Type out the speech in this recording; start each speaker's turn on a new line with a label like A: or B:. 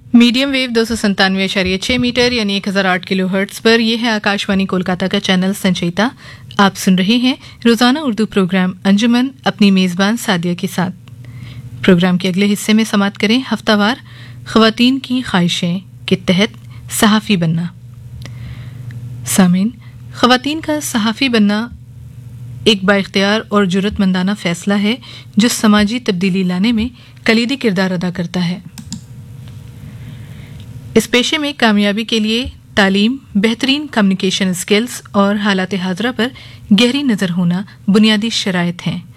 A: Medium wave 297.6 metre यानी 1008 kilo hertz पर यह है आकाशवाणी कोलकाता का चैनल संचयिता। आप सुन रहे हैं रोजाना उर्दू प्रोग्राम अंजुमन अपनी मेजबान सादिया के साथ। प्रोग्राम के अगले हिस्से में समाप्त करें हफ्तावार ख्वातीन की ख्वाहिशें के तहत सहाफ़ी बनना। सामीन, ख्वातीन का सहाफ़ी बनना एक बाइख्तियार और जुर्रतमंदाना फैसला है जो समाजी तब्दीली लाने में कलीदी किरदार अदा करता है। इस पेशे में कामयाबी के लिए तालीम, बेहतरीन कम्युनिकेशन स्किल्स और हालात हाज़रा पर गहरी नज़र होना बुनियादी शराइत हैं।